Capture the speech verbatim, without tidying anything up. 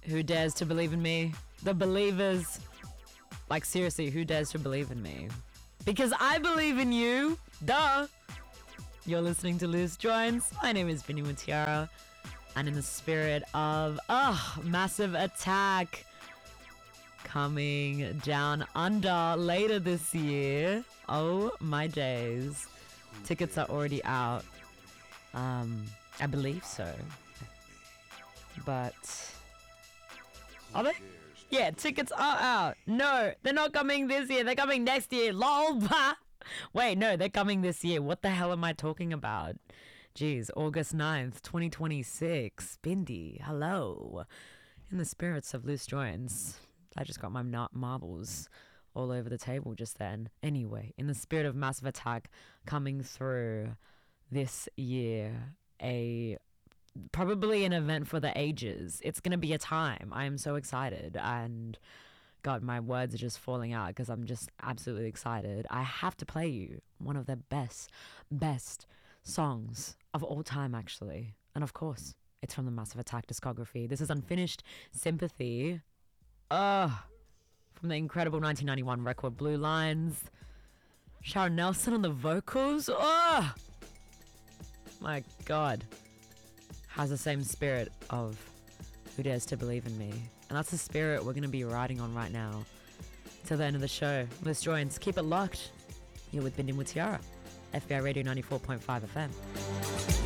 Who dares to believe in me? The believers. Like, seriously, who dares to believe in me? Because I believe in you. Duh. You're listening to Loose Joints. My name is Vinny Mutiara. And in the spirit of, oh, Massive Attack coming down under later this year. Oh, my days. Tickets are already out. Um, I believe so. But... Are they? Yeah, tickets are out. No, they're not coming this year. They're coming next year. Lol. Wait, no, they're coming this year. What the hell am I talking about? Jeez, August ninth, twenty twenty-six. Bindi, hello. In the spirits of Loose Joints. I just got my marbles all over the table just then. Anyway, in the spirit of Massive Attack coming through this year, a probably an event for the ages. It's going to be a time. I am so excited. And God, my words are just falling out because I'm just absolutely excited. I have to play you one of the best, best songs of all time, actually. And of course, it's from the Massive Attack discography. This is Unfinished Sympathy. Ugh. From the incredible nineteen ninety-one record Blue Lines. Sharon Nelson on the vocals. Ugh. My God. Has the same spirit of Who Dares to Believe in Me. And that's the spirit we're going to be riding on right now. Till the end of the show. Loose Joints, keep it locked. You're with Bindi Mutiara. F B I Radio ninety-four point five F M.